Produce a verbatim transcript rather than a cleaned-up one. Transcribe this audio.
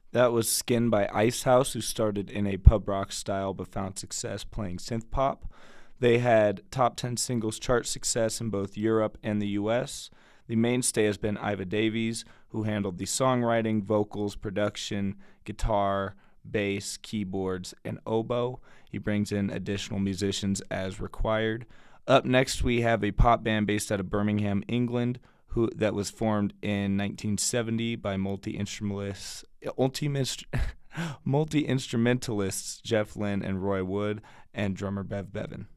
That was Skin by Icehouse, who started in a pub rock style but found success playing synth pop. They had top ten singles chart success in both Europe and the U S. The mainstay has been Iva Davies, who handled the songwriting, vocals, production, guitar, bass, keyboards, and oboe. He brings in additional musicians as required. Up next, we have a pop band based out of Birmingham, England, who that was formed in nineteen seventy by multi-instrumentalists, multi-instrumentalists Jeff Lynne and Roy Wood, and drummer Bev Bevan.